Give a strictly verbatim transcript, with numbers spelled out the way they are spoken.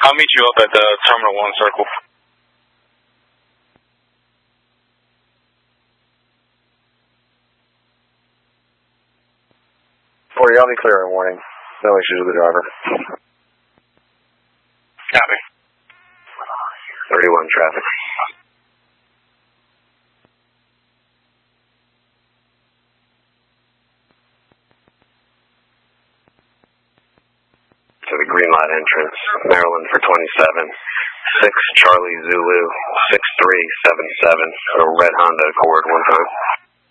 I'll meet you up at the Terminal one circle. forty, I'll be clear in warning. No issues with the driver. Copy. thirty-one traffic. To the green light entrance, Maryland for twenty-seven. six Charlie Zulu, six three seven seven. A red Honda Accord one time.